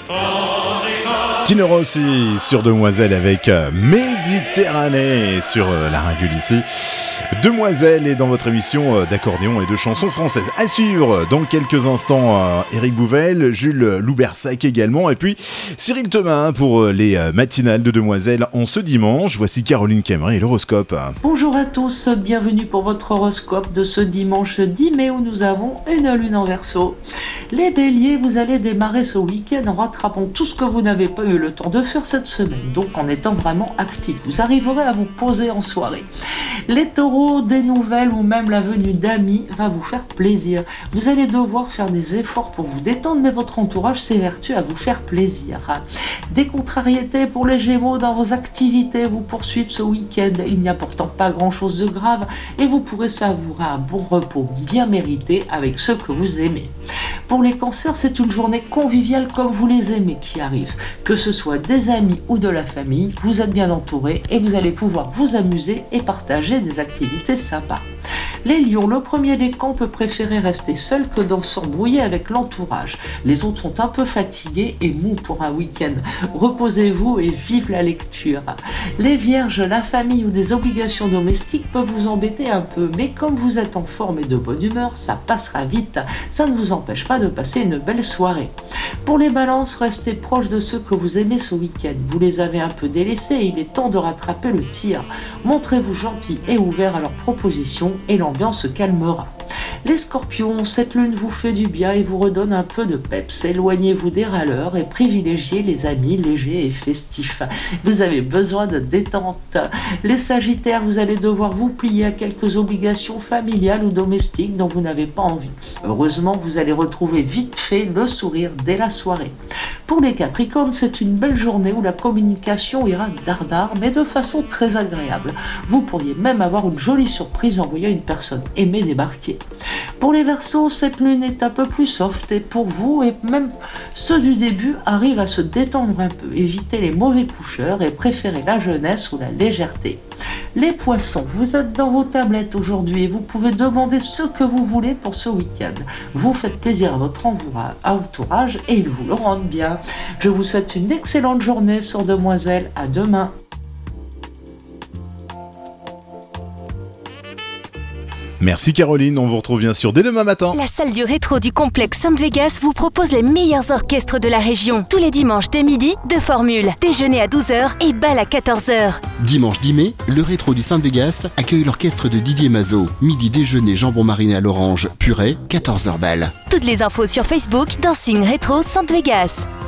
Tino Rossi sur Demoiselle avec Méditerranée sur la radio lycée. Demoiselle est dans votre émission d'accordéon et de chansons françaises. À suivre dans quelques instants Éric Bouvel, Jules Loubersac également, et puis Cyril Thomas pour les matinales de Demoiselle en ce dimanche. Voici Caroline Cameron et l'horoscope. Bonjour à tous, bienvenue pour votre horoscope de ce dimanche 10 mai où nous avons une lune en Verseau. Les béliers, vous allez démarrer ce week-end en rattrapant tout ce que vous n'avez pas eu le temps de faire cette semaine, donc en étant vraiment actif. Vous arriverez à vous poser en soirée. Les taureaux, des nouvelles ou même la venue d'amis va vous faire plaisir. Vous allez devoir faire des efforts pour vous détendre, mais votre entourage s'évertue à vous faire plaisir. Des contrariétés pour les gémeaux dans vos activités vous poursuivent ce week-end. Il n'y a pourtant pas grand-chose de grave et vous pourrez savourer un bon repos bien mérité avec ceux que vous aimez. Pour les cancers, c'est une journée conviviale comme vous les aimez qui arrive. Que ce soit des amis ou de la famille, vous êtes bien entourés et vous allez pouvoir vous amuser et partager des activités sympas. Les lions, le premier des camps peut préférer rester seul que d'en s'embrouiller avec l'entourage. Les autres sont un peu fatigués et mous pour un week-end. Reposez-vous et vive la lecture. Les vierges, la famille ou des obligations domestiques peuvent vous embêter un peu, mais comme vous êtes en forme et de bonne humeur, ça passera vite. Ça ne vous empêche pas de passer une belle soirée. Pour les balances, restez proches de ceux que vous aimez ce week-end. Vous les avez un peu délaissés et il est temps de rattraper le tir. Montrez-vous gentil et ouvert à leurs propositions et l'ambiance se calmera. Les scorpions, cette lune vous fait du bien et vous redonne un peu de peps. Éloignez-vous des râleurs et privilégiez les amis légers et festifs. Vous avez besoin de détente. Les sagittaires, vous allez devoir vous plier à quelques obligations familiales ou domestiques dont vous n'avez pas envie. Heureusement, vous allez retrouver vite fait le sourire dès la soirée. Pour les capricornes, c'est une belle journée où la communication ira dardard, mais de façon très agréable. Vous pourriez même avoir une jolie surprise en voyant une personne aimée débarquer. Pour les Verseaux, cette lune est un peu plus soft et pour vous, et même ceux du début, arrivent à se détendre un peu. Évitez les mauvais coucheurs et préférez la jeunesse ou la légèreté. Les poissons, vous êtes dans vos tablettes aujourd'hui et vous pouvez demander ce que vous voulez pour ce week-end. Vous faites plaisir à votre entourage et ils vous le rendent bien. Je vous souhaite une excellente journée sur Demoiselle. À demain. Merci Caroline, on vous retrouve bien sûr dès demain matin. La salle du rétro du complexe Sainte-Vegas vous propose les meilleurs orchestres de la région. Tous les dimanches dès midi, 2 formules. Déjeuner à 12h et bal à 14h. Dimanche 10 mai, le rétro du Sainte-Vegas accueille l'orchestre de Didier Mazot. Midi déjeuner jambon mariné à l'orange, purée, 14h bal. Toutes les infos sur Facebook, Dancing Rétro Sainte-Vegas.